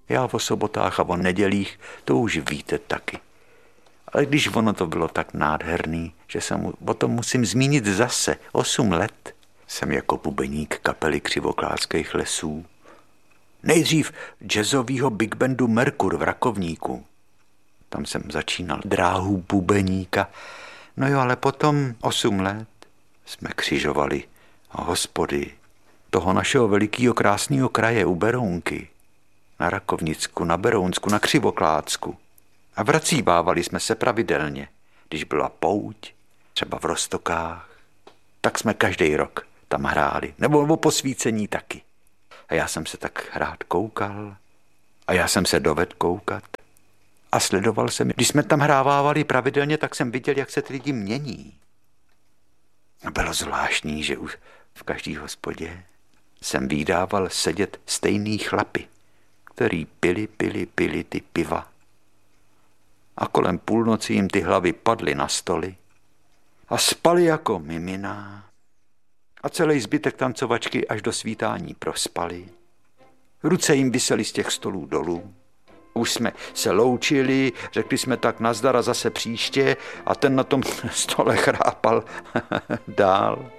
Já o sobotách a o nedělích, to už víte taky. Ale když ono to bylo tak nádherný, že se o tom musím zmínit zase. 8 let jsem jako bubeník kapely Křivoklátských lesů. Nejdřív jazzovýho big bandu Merkur v Rakovníku. Tam jsem začínal dráhu bubeníka. No jo, ale potom 8 let jsme křižovali hospody toho našeho velikého krásného kraje u Berounky. Na Rakovnicku, na Berounsku, na Křivoklátsku. A vracívávali jsme se pravidelně. Když byla pouť, třeba v Roztokách, tak jsme každý rok tam hráli. Nebo o posvícení taky. A já jsem se tak rád koukal. A já jsem se dovedl koukat. A sledoval jsem, když jsme tam hrávávali pravidelně, tak jsem viděl, jak se ty lidi mění. A bylo zvláštní, že už v každý hospodě jsem vídával sedět stejný chlapy, který pili ty piva. A kolem půlnoci jim ty hlavy padly na stoly a spali jako mimina. A celý zbytek tancovačky až do svítání prospali. Ruce jim visely z těch stolů dolů. Už jsme se loučili, řekli jsme tak nazdar a zase příště a ten na tom stole chrápal dál.